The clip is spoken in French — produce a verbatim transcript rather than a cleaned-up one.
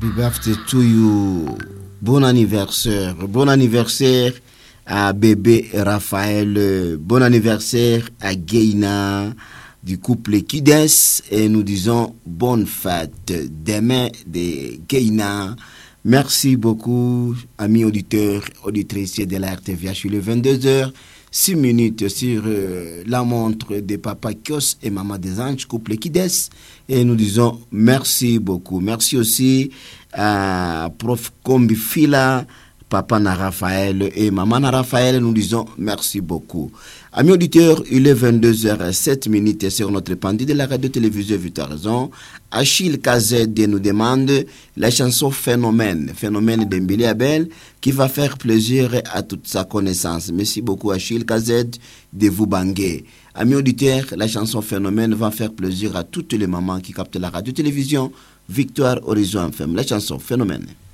Happy birthday to you. Bon anniversaire. Bon anniversaire à bébé Raphaël. Bon anniversaire à Gaina du couple Kides. Et nous disons bonne fête demain de Gaina. Merci beaucoup, amis auditeurs, auditrices de la R T V H. Il est vingt-deux heures, six minutes sur euh, la montre de Papa Kios et Maman des Anges, couple Kides. Et nous disons merci beaucoup. Merci aussi à Prof Kombi Fila, Papa na Raphaël et Maman na Raphaël. Nous disons merci beaucoup. Amis auditeurs, il est vingt-deux heures sept minutes sur notre pendule de la radio-télévision Victoire Raison. Achille Kazed nous demande la chanson Phénomène, Phénomène d'Embélé Abel, qui va faire plaisir à toute sa connaissance. Merci beaucoup Achille Kazed de vous banguer. Amis auditeurs, la chanson Phénomène va faire plaisir à toutes les mamans qui captent la radio-télévision Victoire Horizon F M. La chanson Phénomène.